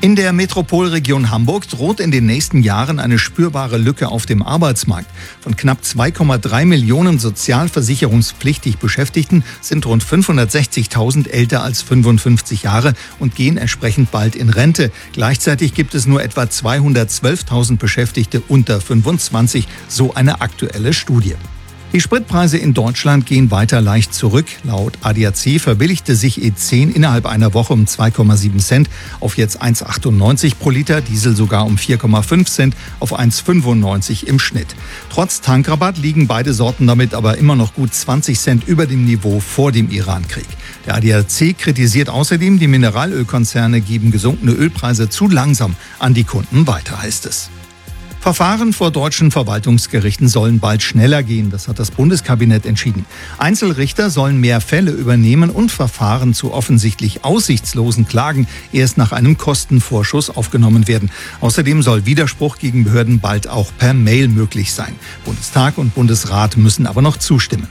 In der Metropolregion Hamburg droht in den nächsten Jahren eine spürbare Lücke auf dem Arbeitsmarkt. Von knapp 2,3 Millionen sozialversicherungspflichtig Beschäftigten sind rund 560.000 älter als 55 Jahre und gehen entsprechend bald in Rente. Gleichzeitig gibt es nur etwa 212.000 Beschäftigte unter 25, so eine aktuelle Studie. Die Spritpreise in Deutschland gehen weiter leicht zurück. Laut ADAC verbilligte sich E10 innerhalb einer Woche um 2,7 Cent auf jetzt 1,98 pro Liter, Diesel sogar um 4,5 Cent auf 1,95 im Schnitt. Trotz Tankrabatt liegen beide Sorten damit aber immer noch gut 20 Cent über dem Niveau vor dem Irankrieg. Der ADAC kritisiert außerdem, die Mineralölkonzerne geben gesunkene Ölpreise zu langsam an die Kunden weiter, heißt es. Verfahren vor deutschen Verwaltungsgerichten sollen bald schneller gehen, das hat das Bundeskabinett entschieden. Einzelrichter sollen mehr Fälle übernehmen und Verfahren zu offensichtlich aussichtslosen Klagen erst nach einem Kostenvorschuss aufgenommen werden. Außerdem soll Widerspruch gegen Behörden bald auch per Mail möglich sein. Bundestag und Bundesrat müssen aber noch zustimmen.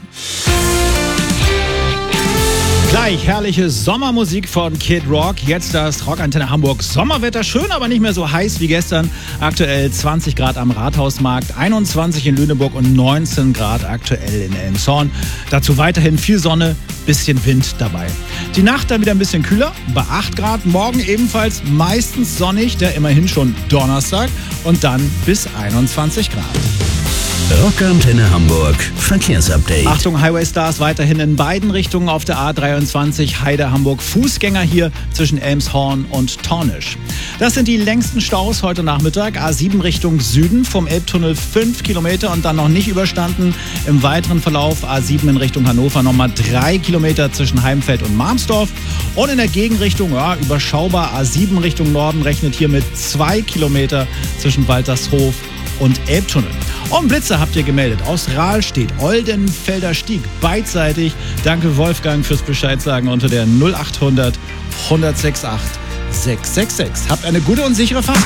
Gleich herrliche Sommermusik von Kid Rock. Jetzt das Rockantenne Hamburg Sommerwetter. Schön, aber nicht mehr so heiß wie gestern. Aktuell 20 Grad am Rathausmarkt, 21 in Lüneburg und 19 Grad aktuell in Elmshorn. Dazu weiterhin viel Sonne, bisschen Wind dabei. Die Nacht dann wieder ein bisschen kühler, bei 8 Grad. Morgen ebenfalls meistens sonnig, der immerhin schon Donnerstag. Und dann bis 21 Grad. Rockantenne Hamburg Verkehrsupdate. Achtung, Highway-Stars weiterhin in beiden Richtungen auf der A23 Heide-Hamburg. Fußgänger hier zwischen Elmshorn und Tornisch. Das sind die längsten Staus heute Nachmittag. A7 Richtung Süden vom Elbtunnel 5 Kilometer und dann noch nicht überstanden. Im weiteren Verlauf A7 in Richtung Hannover nochmal 3 Kilometer zwischen Heimfeld und Marmsdorf. Und in der Gegenrichtung, ja, überschaubar A7 Richtung Norden rechnet hier mit 2 Kilometer zwischen Waltershof und Elbtunnel. Und Blitzer habt ihr gemeldet. Aus Rahlstedt, Oldenfelder Stieg, beidseitig. Danke Wolfgang fürs Bescheid sagen unter der 0800 106 666. Habt eine gute und sichere Fahrt.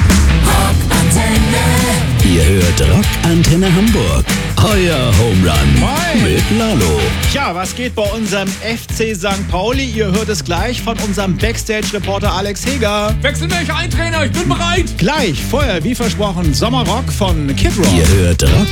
Ihr hört Rockantenne Hamburg. Euer Home Run Moin. mit Lalo. Tja, was geht bei unserem FC St. Pauli? Ihr hört es gleich von unserem Backstage-Reporter Alex Heger. Wechsel mich ein, Trainer, ich bin bereit. Gleich, vorher, wie versprochen, Sommerrock von Kid Rock. Ihr hört Rock